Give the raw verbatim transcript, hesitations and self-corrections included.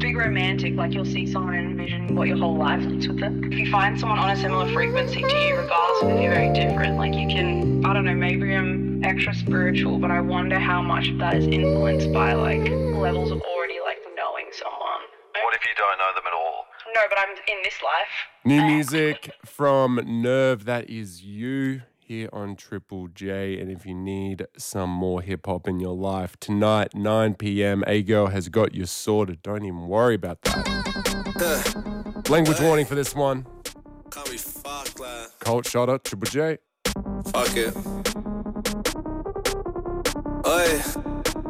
big romantic, like you'll see someone and envision what your whole life looks with them. If you find someone on a similar frequency to you, regardless of if you're very different, like you can, I don't know, maybe I'm extra spiritual, but I wonder how much of that is influenced by like levels of already like knowing someone. What if you don't know them at all? No, but I'm in this life. New music from Nerve, that is You, here on Triple J. And if you need some more hip-hop in your life, tonight, nine p.m, A-Girl has got you sorted. Don't even worry about that. Language warning for this one. Can't be fucked, like. Colt Shotter, Triple J. Fuck it. Oi.